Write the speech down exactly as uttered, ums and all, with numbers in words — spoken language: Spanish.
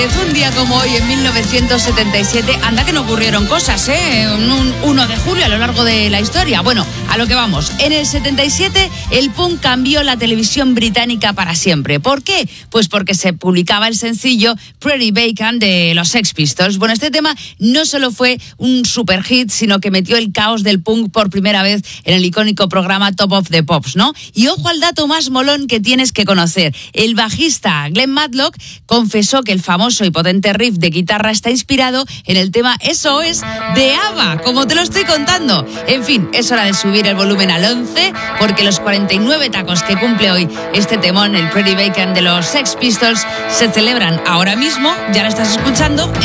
Un día como hoy, en mil novecientos setenta y siete, anda que no ocurrieron cosas, ¿eh? Un uno de julio a lo largo de la historia. Bueno, a lo que vamos. En el setenta y siete, el punk cambió la televisión británica para siempre. ¿Por qué? Pues porque se publicaba el sencillo Pretty Bacon de los Sex Pistols. Bueno, este tema no solo fue un super hit, sino que metió el caos del punk por primera vez en el icónico programa Top of the Pops, ¿no? Y ojo al dato más molón que tienes que conocer. El bajista Glenn Matlock confesó que el famoso y potente riff de guitarra está inspirado en el tema S O S de ABBA, como te lo estoy contando. En fin, es hora de subir el volumen al once, porque los cuarenta y nueve tacos que cumple hoy este temón, el Pretty Bacon de los Sex Pistols, se celebran ahora mismo. Ya lo estás escuchando.